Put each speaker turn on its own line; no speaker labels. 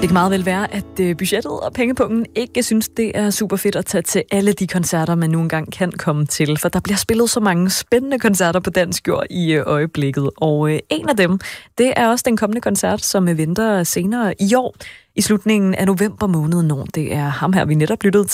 Det kan meget vel være, at budgettet og pengepungen ikke synes, det er super fedt at tage til alle de koncerter, man nu engang kan komme til. For der bliver spillet så mange spændende koncerter på dansk jord i øjeblikket. Og en af dem, det er også den kommende koncert, som venter senere i år. I slutningen af november måned, når det er ham her, vi netop lyttede